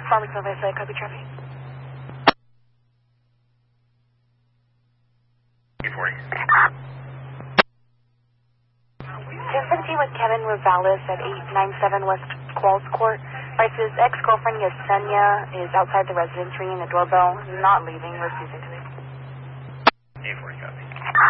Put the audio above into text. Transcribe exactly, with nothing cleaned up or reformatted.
Farmers Northwest, copy traffic. eight forty. ten seventeen with Kevin Rosales at eight ninety-seven West Qualls Court. Right, his ex-girlfriend Yesenia is outside the residence ringing the doorbell, not leaving, refusing to leave. eight forty, copy.